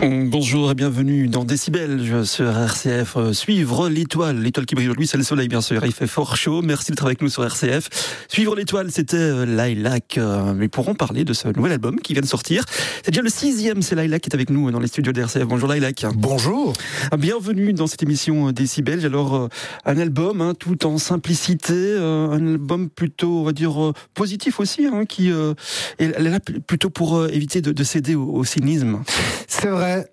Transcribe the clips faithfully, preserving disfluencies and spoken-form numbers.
Bonjour et bienvenue dans Décibel sur R C F. Suivre l'étoile, l'étoile qui brille aujourd'hui, c'est le soleil bien sûr, il fait fort chaud, merci d'être avec nous sur R C F. Suivre l'étoile, c'était Lilac, mais pour en parler de ce nouvel album qui vient de sortir, c'est déjà le sixième, c'est Lilac qui est avec nous dans les studios de R C F. Bonjour Lilac. Bonjour. Bienvenue dans cette émission Décibel. Alors un album hein, tout en simplicité, un album plutôt on va dire positif aussi, hein, qui euh, est là plutôt pour euh, éviter de, de céder au, au cynisme. C'est vrai,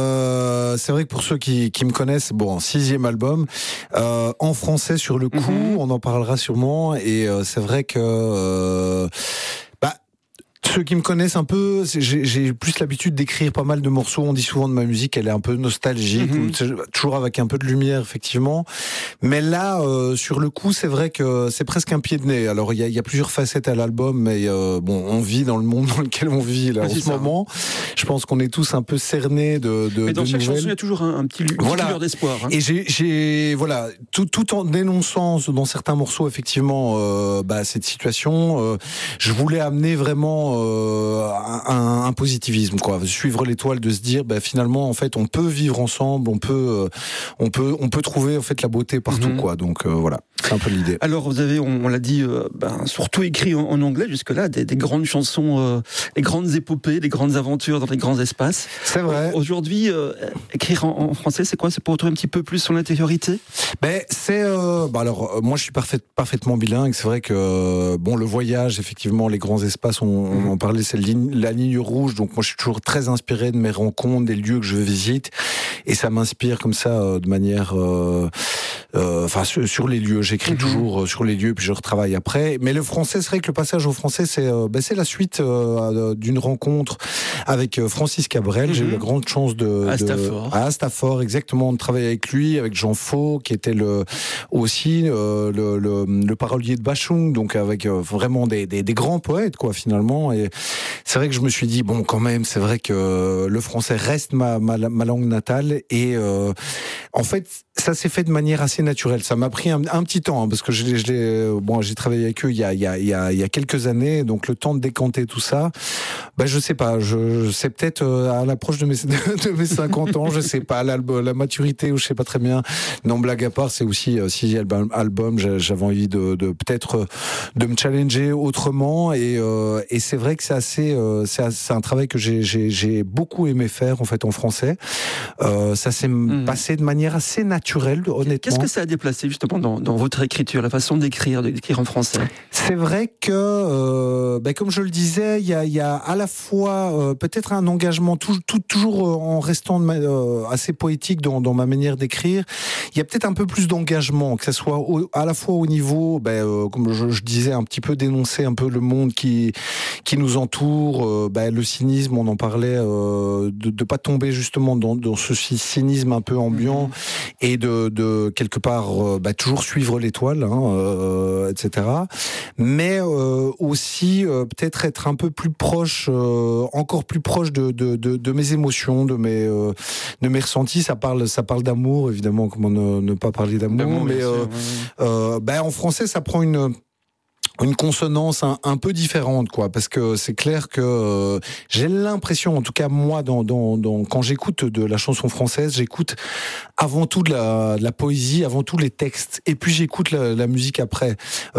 euh, c'est vrai que pour ceux qui, qui me connaissent, bon, sixième album, euh, en français sur le coup, mm-hmm. on en parlera sûrement, et euh, c'est vrai que... Euh, bah, ceux qui me connaissent un peu, j'ai, j'ai plus l'habitude d'écrire pas mal de morceaux. On dit souvent de ma musique, elle est un peu nostalgique, mm-hmm. toujours avec un peu de lumière, effectivement. Mais là, euh, sur le coup, c'est vrai que c'est presque un pied de nez. Alors, il y a, y a plusieurs facettes à l'album, mais euh, bon, on vit dans le monde dans lequel on vit là, ah, en ce ça. moment. Je pense qu'on est tous un peu cernés de, de Mais dans de chaque nouvelles. chanson, il y a toujours un, un petit, une voilà. petite lueur d'espoir. Hein. Et j'ai, j'ai, voilà, tout, tout en dénonçant dans certains morceaux, effectivement, euh, bah, cette situation, euh, je voulais amener vraiment euh, un, un positivisme, quoi. Suivre l'étoile, de se dire, bah, finalement, en fait, on peut vivre ensemble, on peut, euh, on peut, on peut trouver en fait la beauté partout, mm-hmm. quoi. Donc euh, voilà, c'est un peu l'idée. Alors vous avez, on, on l'a dit, euh, ben, surtout écrit en, en anglais jusque-là, des, des grandes chansons, euh, des grandes épopées, des grandes aventures dans les grands espaces. C'est vrai. Aujourd'hui, euh, écrire en, en français, c'est quoi? C'est pour retrouver un petit peu plus son intériorité? Ben c'est, euh, bah alors moi je suis parfait, parfaitement bilingue. C'est vrai que euh, bon, le voyage, effectivement, les grands espaces, on, on en parlait, c'est ligne, la ligne rouge. Donc moi je suis toujours très inspiré de mes rencontres, des lieux que je visite, et ça m'inspire comme ça euh, de manière, euh, euh, enfin sur, sur les lieux. J'écris mm-hmm. toujours sur les lieux, puis je retravaille après. Mais le français, c'est vrai que le passage au français, c'est, euh, ben, c'est la suite euh, d'une rencontre avec Francis Cabrel. Mm-hmm. J'ai eu la grande chance de, à de Stafford. à Stafford, exactement, de travailler avec lui, avec Jean Faux, qui était le aussi euh, le, le, le parolier de Bachung, donc avec euh, vraiment des, des, des grands poètes, quoi, finalement. Et c'est vrai que je me suis dit bon, quand même, c'est vrai que le français reste ma ma, ma langue natale, et euh, en fait, ça s'est fait de manière assez naturelle. Ça m'a pris un, un petit temps, hein, parce que je, je l'ai, bon, j'ai travaillé avec eux il y a il y a il y a, il y a quelques années, donc le temps de décanter tout ça. Ben je sais pas, je, je c'est peut-être euh, à l'approche de mes de mes cinquante ans, je sais pas, la, la maturité, ou je sais pas très bien. Non, blague à part, c'est aussi euh, si album, album j'avais envie de, de peut-être euh, de me challenger autrement, et euh, et c'est vrai que c'est assez euh, c'est, c'est un travail que j'ai j'ai j'ai beaucoup aimé faire en fait en français. Euh, ça s'est mmh. passé de manière assez naturelle, honnêtement. Qu'est-ce que ça a déplacé justement dans, dans votre écriture, la façon d'écrire, d'écrire en français? C'est vrai que, euh, ben comme je le disais, il y a, il y a à la fois euh, peut-être un engagement tout, tout, toujours en restant de ma, euh, assez poétique dans, dans ma manière d'écrire. Il y a peut-être un peu plus d'engagement, que ce soit au, à la fois au niveau, ben, euh, comme je, je disais, un petit peu dénoncer un peu le monde qui qui nous entoure, euh, ben, le cynisme, on en parlait, euh, de de pas tomber justement dans, dans ce cynisme un peu ambiant, mmh. et de, de quelque part euh, ben, toujours suivre l'étoile, hein, euh, et cetera. Mais euh, aussi euh, peut-être être un peu plus proche, euh, encore plus proche de, de, de, de mes émotions, de mes, euh, de mes ressentis. Ça parle, ça parle d'amour, évidemment, comment ne, ne pas parler d'amour. d'amour mais euh, sûr, ouais. euh, ben, en français, ça prend une... une consonance un, un peu différente, quoi, parce que c'est clair que euh, j'ai l'impression, en tout cas moi, dans, dans, dans, quand j'écoute de la chanson française, j'écoute avant tout de la, de la poésie, avant tout les textes, et puis j'écoute la, la musique après.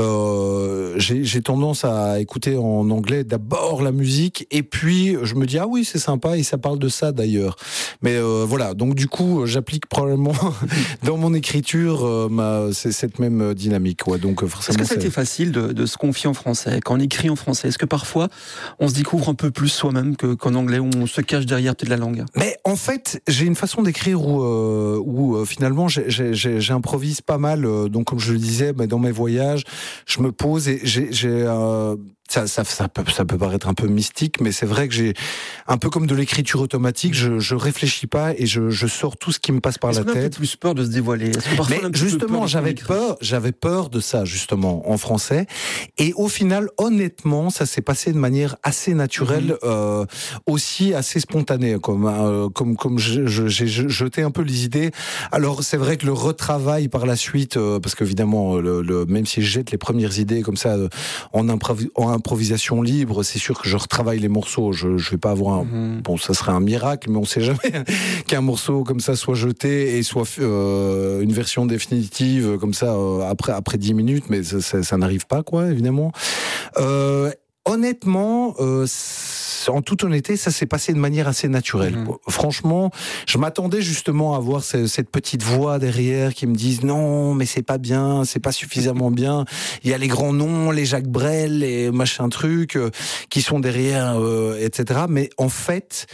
Euh, j'ai, j'ai tendance à écouter en anglais d'abord la musique, et puis je me dis ah oui c'est sympa, et ça parle de ça d'ailleurs. Mais euh, voilà, donc du coup j'applique probablement dans mon écriture euh, ma, c'est cette même dynamique, ouais. Donc forcément. Est-ce que ça a été facile de, de se confier en français, quand on écrit en français? Est-ce que parfois on se découvre un peu plus soi-même que, qu'en anglais, où on se cache derrière peut-être la langue? Mais en fait, j'ai une façon d'écrire où, euh, où euh, finalement j'ai, j'ai, j'ai, j'improvise pas mal. Euh, donc comme je le disais, bah, dans mes voyages, je me pose et j'ai, j'ai euh, Ça, ça, ça, peut, ça peut paraître un peu mystique, mais c'est vrai que j'ai un peu comme de l'écriture automatique. Je, je réfléchis pas et je, je sors tout ce qui me passe par Est-ce la qu'on a tête. peut-être plus peur de se dévoiler? Est-ce que parfois mais on a un petit justement, peu peur j'avais peur, j'avais peur de ça justement en français. Et au final, honnêtement, ça s'est passé de manière assez naturelle, mmh. euh, aussi assez spontanée, comme euh, comme comme je, je, j'ai jeté un peu les idées. Alors c'est vrai que le retravail par la suite, euh, parce qu'évidemment, le, le, même si je jette les premières idées comme ça, euh, en, improvi- en improvisation libre, c'est sûr que je retravaille les morceaux. Je, je vais pas avoir un, mmh. bon, ça serait un miracle, mais on sait jamais qu'un morceau comme ça soit jeté et soit euh, une version définitive comme ça euh, après après dix minutes, mais ça, ça, ça n'arrive pas, quoi, évidemment. Euh, honnêtement, euh, en toute honnêteté, ça s'est passé de manière assez naturelle. Mmh. Franchement, je m'attendais justement à avoir ce, cette petite voix derrière qui me dise non, mais c'est pas bien, c'est pas suffisamment bien. Il y a les grands noms, les Jacques Brel, les machin trucs euh, qui sont derrière, euh, et cetera. Mais en fait,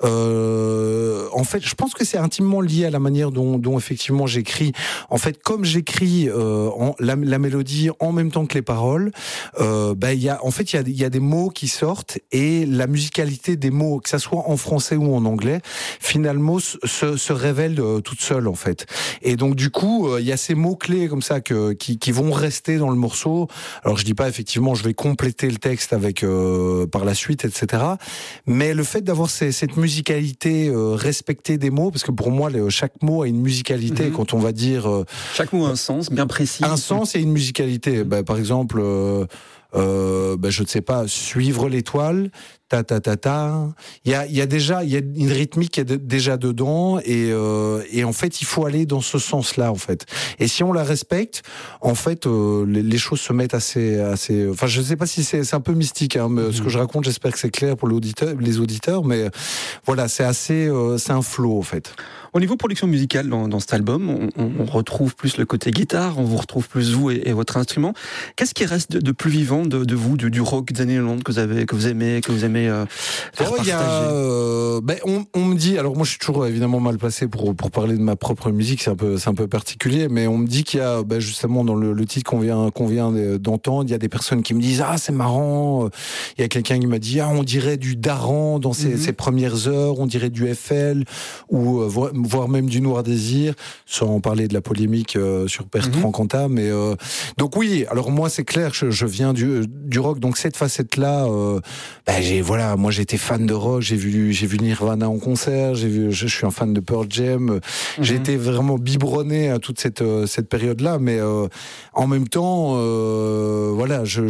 euh, en fait, je pense que c'est intimement lié à la manière dont, dont effectivement j'écris. En fait, comme j'écris euh, en, la, la mélodie en même temps que les paroles, euh, ben il y a, en fait, il y a, il y a des mots qui sortent et la musique musicalité des mots, que ça soit en français ou en anglais, finalement se, se révèle euh, toute seule en fait. Et donc du coup, il euh, y a ces mots clés comme ça que, qui, qui vont rester dans le morceau. Alors je dis pas effectivement, je vais compléter le texte avec euh, par la suite, et cetera. Mais le fait d'avoir ces, cette musicalité euh, respectée des mots, parce que pour moi, le, chaque mot a une musicalité. Mm-hmm. Quand on va dire euh, chaque mot a un sens bien précis. Un sens et une musicalité. Mm-hmm. Bah, par exemple. Euh, Euh, ben je ne sais pas, suivre l'étoile, ta ta ta ta. Il y a, il y a déjà, il y a une rythmique qui est de, déjà dedans et euh, et en fait il faut aller dans ce sens-là en fait. Et si on la respecte, en fait euh, les, les choses se mettent assez assez. Enfin je ne sais pas si c'est c'est un peu mystique hein, mais mmh. ce que je raconte, j'espère que c'est clair pour l'auditeur, les auditeurs, mais voilà c'est assez, euh, c'est un flow en fait. Au niveau production musicale dans, dans cet album, on, on, on retrouve plus le côté guitare, on vous retrouve plus vous et, et votre instrument. Qu'est-ce qui reste de, de plus vivant de, de vous, du, du rock des années quatre-vingt-dix que vous avez, que vous aimez, que vous aimez euh, faire oh, partager? Y a, euh, ben on, on me dit, alors moi je suis toujours évidemment mal placé pour pour parler de ma propre musique, c'est un peu c'est un peu particulier, mais on me dit qu'il y a ben justement dans le, le titre qu'on vient qu'on vient d'entendre, il y a des personnes qui me disent ah c'est marrant. Il y a quelqu'un qui m'a dit ah on dirait du Daran dans ses, mm-hmm. ses premières heures, on dirait du F L ou euh, voire même du Noir Désir, sans parler de la polémique euh, sur Bertrand mm-hmm. Cantat, mais euh, donc oui, alors moi c'est clair, je, je viens du, du rock, donc cette facette-là, euh, bah, j'ai voilà, moi j'étais fan de rock, j'ai vu j'ai vu Nirvana en concert, j'ai vu, je, je suis un fan de Pearl Jam, mm-hmm. j'ai été vraiment biberonné à toute cette euh, cette période-là, mais euh, en même temps, euh, voilà, je,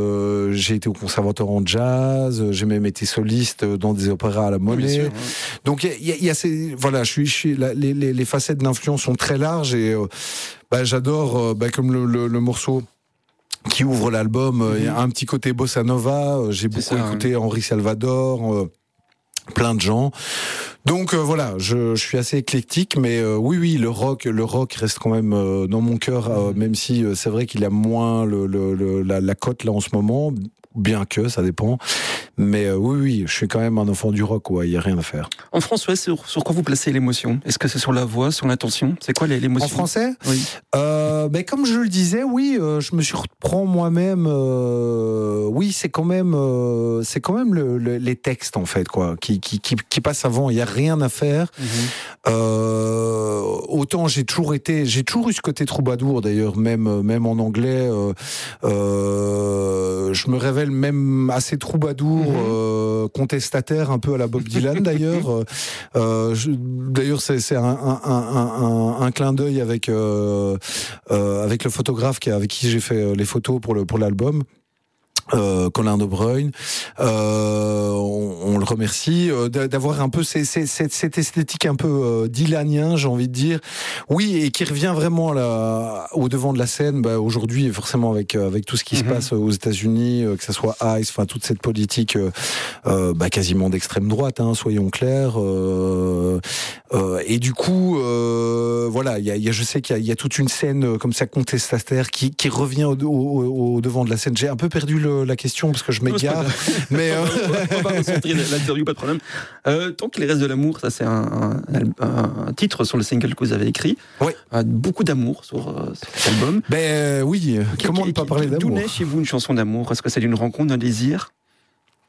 je j'ai été au conservatoire en jazz, j'ai même été soliste dans des opéras à la Monnaie, oui, sûr, ouais. Donc il y, y, y a ces voilà, je suis, je suis la, Les, les, les facettes d'influence sont très larges et euh, bah, j'adore euh, bah, comme le, le, le morceau qui ouvre l'album, il mm-hmm. y a un petit côté bossa nova, euh, j'ai beaucoup ça, écouté hein. Henri Salvador, euh, plein de gens. Donc euh, voilà, je, je suis assez éclectique, mais euh, oui, oui, le rock, le rock reste quand même euh, dans mon cœur, euh, même si euh, c'est vrai qu'il a moins le, le, le, la, la cote là en ce moment, bien que ça dépend. Mais euh, oui, oui, je suis quand même un enfant du rock, il ouais, y a rien à faire. En français, sur, sur quoi vous placez l'émotion? Est-ce que c'est sur la voix, sur l'intention? C'est quoi l'émotion? En français? Oui. Euh, ben, comme je le disais, oui, euh, je me surprends moi-même. Euh, oui, c'est quand même, euh, c'est quand même le, le, les textes en fait, quoi, qui, qui, qui, qui passent avant. Il y a rien à faire. Mm-hmm. Euh, autant j'ai toujours été, j'ai toujours eu ce côté troubadour d'ailleurs, même même en anglais. Euh, euh, je me révèle même assez troubadour. Euh, contestataire un peu à la Bob Dylan d'ailleurs. euh, je, d'ailleurs c'est, c'est un, un, un, un, un clin d'œil avec euh, euh, avec le photographe qui, avec qui j'ai fait les photos pour le pour l'album. Euh, Colin De Bruyne, euh, on, on le remercie euh, d'avoir un peu ces, ces, cette, cette esthétique un peu euh, dylanien, j'ai envie de dire, oui, et qui revient vraiment là, au devant de la scène. Bah, aujourd'hui, forcément avec avec tout ce qui mm-hmm. se passe aux États-Unis, euh, que ça soit ICE, enfin toute cette politique euh, euh, bah, quasiment d'extrême droite, hein, soyons clairs. Euh, euh, et du coup, euh, voilà, il y a, y a, je sais qu'il y a, y a toute une scène comme ça contestataire qui qui revient au, au, au devant de la scène. J'ai un peu perdu le la question parce que je m'égare, mais euh... on va recentrer l'interview, pas de problème. Euh, tant que les restes de l'amour, ça c'est un, un, un titre sur le single que vous avez écrit. Oui. Euh, beaucoup d'amour sur, euh, sur cet album. Ben euh, oui. Comment ne pas parler d'amour? D'où naît chez vous une chanson d'amour? Est-ce que c'est d'une rencontre, d'un désir?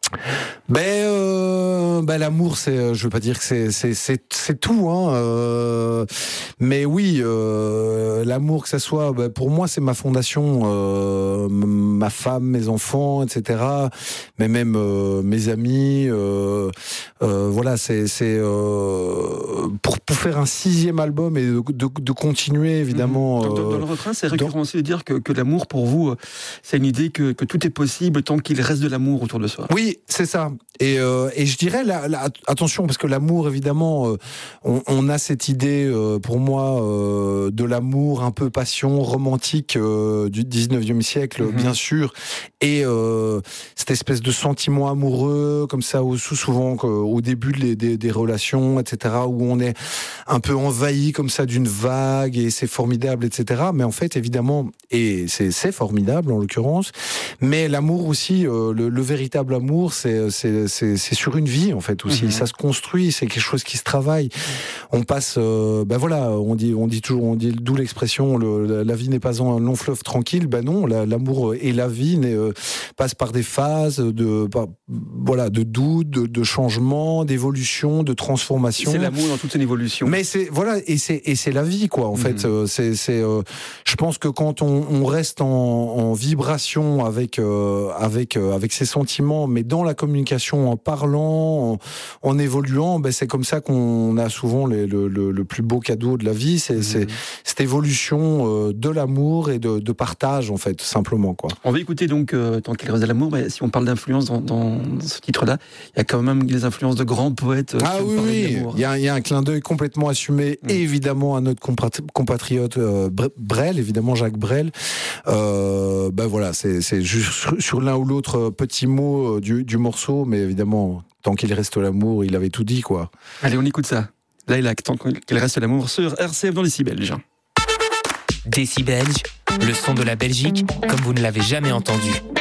Ben, euh, ben l'amour, c'est, je veux pas dire que c'est c'est c'est, c'est tout, hein. Euh, mais oui, euh, l'amour, que ça soit, ben pour moi, c'est ma fondation, euh, ma femme, mes enfants, et cetera. Mais même euh, mes amis, euh, euh, voilà, c'est c'est euh, pour pour faire un sixième album et de de, de continuer évidemment. Mmh. Dans, dans, dans le refrain, c'est récurrent aussi de dire que que l'amour pour vous, c'est une idée que que tout est possible tant qu'il reste de l'amour autour de soi. Oui, c'est ça. Et, euh, et je dirais, la, la, attention, parce que l'amour, évidemment, euh, on, on a cette idée, euh, pour moi, euh, de l'amour un peu passion romantique euh, du dix-neuvième siècle, mm-hmm. bien sûr, et euh, cette espèce de sentiment amoureux, comme ça, au, souvent au début des, des, des relations, et cetera, où on est un peu envahi comme ça d'une vague, et c'est formidable, et cetera. Mais en fait, évidemment, et c'est, c'est formidable en l'occurrence, mais l'amour aussi, euh, le, le véritable amour, c'est, c'est C'est, c'est sur une vie en fait aussi. Mmh. Ça se construit, c'est quelque chose qui se travaille. On passe, euh, ben voilà, on dit, on dit toujours, on dit d'où l'expression le, la vie n'est pas un long fleuve tranquille. Ben non, la, l'amour et la vie euh, passent par des phases de, par, voilà, de doute, de, de changement, d'évolution, de transformation. C'est l'amour dans toute son évolution. Mais c'est voilà, et c'est et c'est la vie quoi. En mmh. fait, euh, c'est c'est. Euh, je pense que quand on, on reste en, en vibration avec euh, avec euh, avec ses sentiments, mais dans la communication, en parlant, en, en évoluant, ben c'est comme ça qu'on a souvent les, le, le, le plus beau cadeau de la vie, c'est, mmh. c'est cette évolution euh, de l'amour et de, de partage en fait, simplement quoi. On va écouter donc euh, tant qu'il reste de l'amour, mais si on parle d'influence dans, dans ce titre-là, il y a quand même les influences de grands poètes. Euh, ah oui, oui. Il y a, il y a un clin d'œil complètement assumé, mmh. évidemment à notre compatriote euh, Brel, évidemment Jacques Brel. Euh, ben voilà, c'est, c'est juste sur l'un ou l'autre petit mot du, du morceau, mais évidemment, tant qu'il reste l'amour, il avait tout dit, quoi. Allez, on écoute ça. Lilac, tant qu'il reste l'amour, sur R C F dans Décibelge. Décibelge, le son de la Belgique, comme vous ne l'avez jamais entendu.